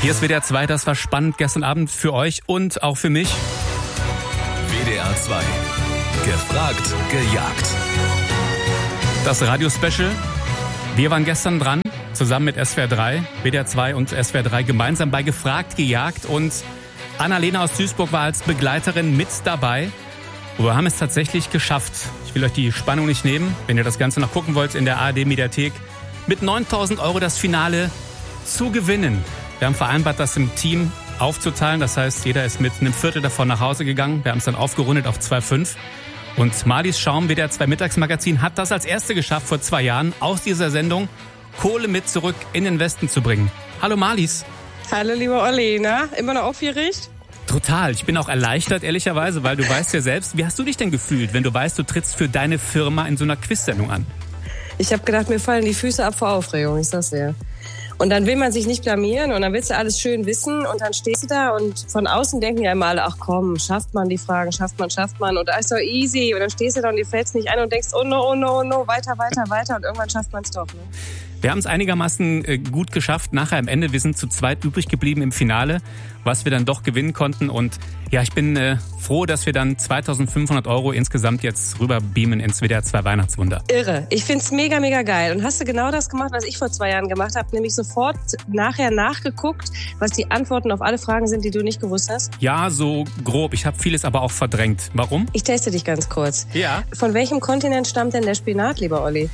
Hier ist WDR 2, das war spannend gestern Abend für euch und auch für mich. WDR 2, gefragt, gejagt. Das Radio-Special. Wir waren gestern dran, zusammen mit SWR 3, WDR 2 und SWR 3 gemeinsam bei Gefragt, gejagt. Und Annalena aus Duisburg war als Begleiterin mit dabei. Und wir haben es tatsächlich geschafft. Ich will euch die Spannung nicht nehmen, wenn ihr das Ganze noch gucken wollt in der ARD-Mediathek. Mit 9.000 € das Finale zu gewinnen. Wir haben vereinbart, das im Team aufzuteilen. Das heißt, jeder ist mit einem Viertel davon nach Hause gegangen. Wir haben es dann aufgerundet auf 2,5. Und Marlies Schaum, WDR 2 Mittagsmagazin, hat das als Erste geschafft vor 2 Jahren, aus dieser Sendung Kohle mit zurück in den Westen zu bringen. Hallo Marlies. Hallo lieber Olli, na? Immer noch aufgeregt? Total. Ich bin auch erleichtert, ehrlicherweise, weil du weißt ja selbst, wie hast du dich denn gefühlt, wenn du weißt, du trittst für deine Firma in so einer Quiz-Sendung an? Ich habe gedacht, mir fallen die Füße ab vor Aufregung, ich sag's dir. Und dann will man sich nicht blamieren und dann willst du alles schön wissen und dann stehst du da und von außen denken ja immer alle, ach komm, schafft man die Fragen, schafft man und da ist doch easy und dann stehst du da und dir fällt's nicht ein und denkst, oh no, weiter und irgendwann schafft man es doch, ne? Wir haben es einigermaßen gut geschafft. Nachher am Ende, wir sind zu zweit übrig geblieben im Finale, was wir dann doch gewinnen konnten. Und ja, ich bin froh, dass wir dann 2.500 € insgesamt jetzt rüber beamen ins WDR 2 Weihnachtswunder. Irre. Ich find's mega, mega geil. Und hast du genau das gemacht, was ich vor 2 Jahren gemacht habe, nämlich sofort nachher nachgeguckt, was die Antworten auf alle Fragen sind, die du nicht gewusst hast? Ja, so grob. Ich habe vieles aber auch verdrängt. Warum? Ich teste dich ganz kurz. Ja. Von welchem Kontinent stammt denn der Spinat, lieber Olli?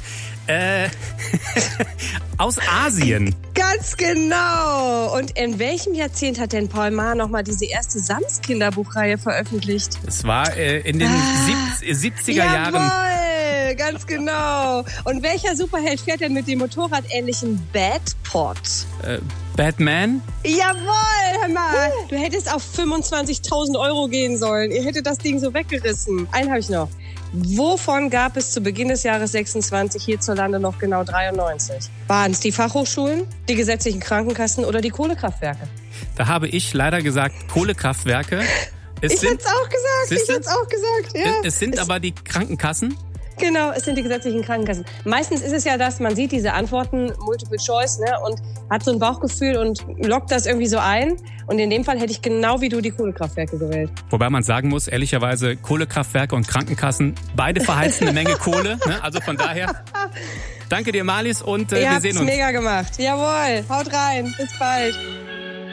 Aus Asien. Ganz genau. Und in welchem Jahrzehnt hat denn Paul Maar nochmal diese erste Sams-Kinderbuchreihe veröffentlicht? Es war in den 70er Jahren. Jawohl, ganz genau. Und welcher Superheld fährt denn mit dem motorradähnlichen Batpod? Batman? Jawohl, hör mal. Du hättest auf 25.000 € gehen sollen. Ihr hättet das Ding so weggerissen. Einen habe ich noch. Wovon gab es zu Beginn des Jahres 26 hierzulande noch genau 93? Waren es die Fachhochschulen, die gesetzlichen Krankenkassen oder die Kohlekraftwerke? Da habe ich leider gesagt Kohlekraftwerke. Ich hätte es auch gesagt. Ja. Es sind aber die Krankenkassen. Genau, es sind die gesetzlichen Krankenkassen. Meistens ist es ja, dass man sieht diese Antworten, Multiple Choice, ne, und hat so ein Bauchgefühl und lockt das irgendwie so ein. Und in dem Fall hätte ich genau wie du die Kohlekraftwerke gewählt. Wobei man sagen muss, ehrlicherweise, Kohlekraftwerke und Krankenkassen, beide verheizen eine Menge Kohle. Ne? Also von daher, danke dir Marlies und wir sehen uns. Ihr habt's mega gemacht. Jawohl, haut rein. Bis bald.